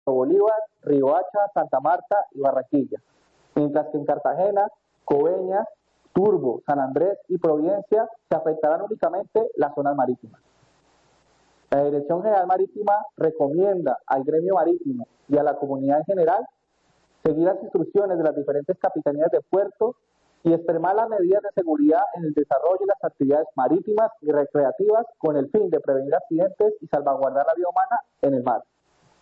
Bolívar, Riohacha, Santa Marta y Barranquilla, mientras que en Cartagena, Coveñas, Turbo, San Andrés y Providencia se afectarán únicamente las zonas marítimas. La Dirección General Marítima recomienda al gremio marítimo y a la comunidad en general seguir las instrucciones de las diferentes capitanías de puertos y extremar las medidas de seguridad en el desarrollo de las actividades marítimas y recreativas con el fin de prevenir accidentes y salvaguardar la vida humana en el mar.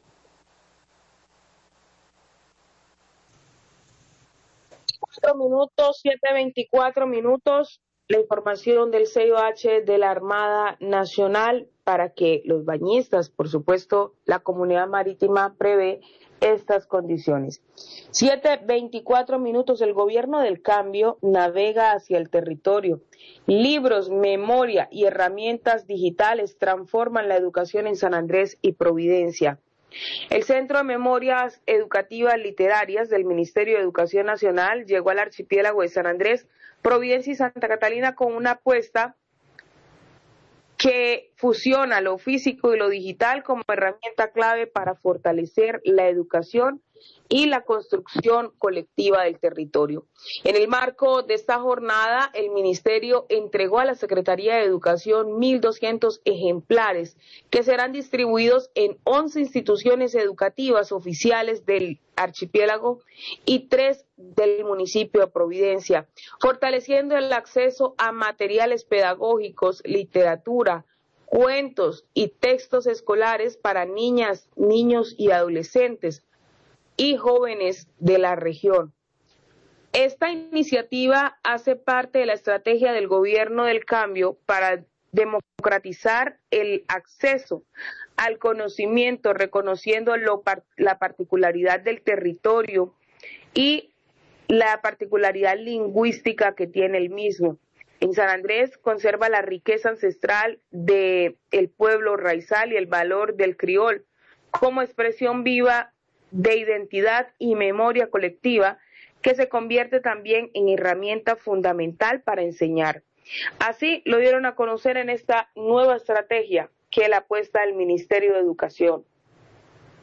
Minutos, 7:24, la información del CIOH de la Armada Nacional para que los bañistas, por supuesto, la comunidad marítima prevé estas condiciones. 7:24, el gobierno del cambio navega hacia el territorio. Libros, memoria y herramientas digitales transforman la educación en San Andrés y Providencia. El Centro de Memorias Educativas Literarias del Ministerio de Educación Nacional llegó al archipiélago de San Andrés, Providencia y Santa Catalina con una apuesta que fusiona lo físico y lo digital como herramienta clave para fortalecer la educación y la construcción colectiva del territorio. En el marco de esta jornada, el Ministerio entregó a la Secretaría de Educación 1.200 ejemplares que serán distribuidos en 11 instituciones educativas oficiales del archipiélago y 3 del municipio de Providencia, fortaleciendo el acceso a materiales pedagógicos, literatura, cuentos y textos escolares para niñas, niños y adolescentes y jóvenes de la región. Esta iniciativa hace parte de la estrategia del Gobierno del Cambio para democratizar el acceso al conocimiento, reconociendo la particularidad del territorio y la particularidad lingüística que tiene el mismo. En San Andrés conserva la riqueza ancestral del pueblo raizal y el valor del criol como expresión viva de identidad y memoria colectiva que se convierte también en herramienta fundamental para enseñar. Así lo dieron a conocer en esta nueva estrategia que la apuesta del Ministerio de Educación.